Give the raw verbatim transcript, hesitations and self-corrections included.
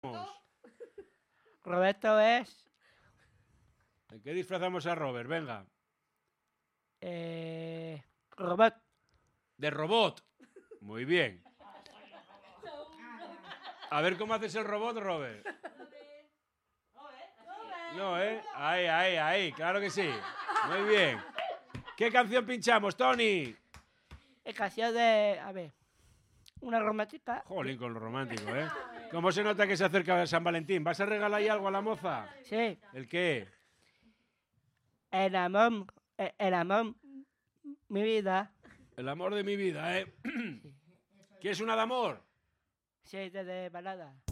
Roberto es... ¿De qué disfrazamos a Robert? Venga. Eh, robot. De robot. Muy bien. A ver cómo haces el robot, Robert. No, ¿eh? Ahí, ahí, ahí. Claro que sí. Muy bien. ¿Qué canción pinchamos, Tony? Es canción de... A ver... Una romántica. Jolín, con lo romántico, ¿eh? ¿Cómo se nota que se acerca San Valentín? ¿Vas a regalar ahí algo a la moza? Sí. ¿El qué? El amor... El, el amor... Mi vida. El amor de mi vida, ¿eh? ¿Quieres una de amor? Sí, de, de balada.